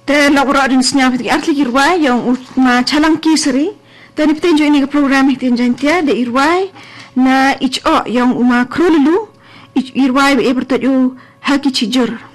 te lagura din snyap ti artli irwai yang ma chalang kisri tani ptenjo ini program hitin jantia de irwai na icho yang uma krulu irwai e bertaju haki cijur